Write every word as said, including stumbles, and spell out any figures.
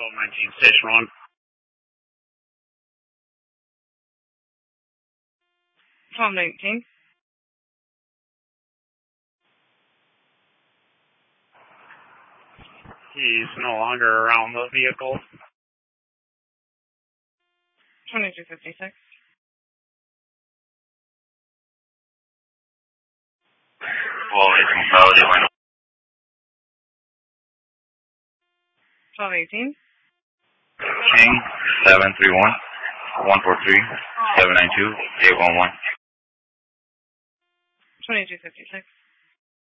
twelve nineteen, station one. twelve nineteen. He's no longer around the vehicle. twenty-two fifty-six. Well, it's consolidated one. twelve eighteen. King, seven three one, one four three, seven nine two, eight one one. twenty-two fifty-six.